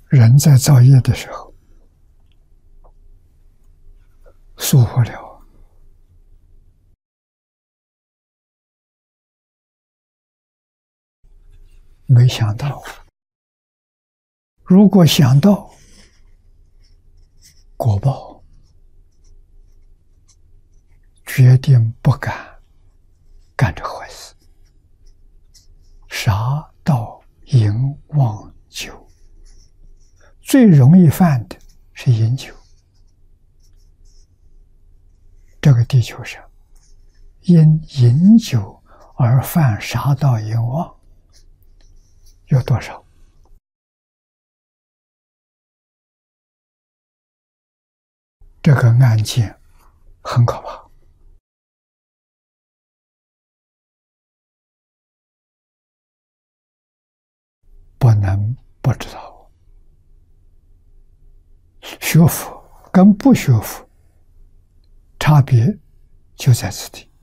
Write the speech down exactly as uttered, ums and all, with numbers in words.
人在造业的时候，疏忽了，没想到。如果想到，果报决定不敢干这坏事。杀盗淫妄酒，最容易犯的是饮酒。这个地球上，因饮酒而犯杀盗淫妄有多少？这个案件很可怕。不能不知道，学佛跟不学佛差别就在此地。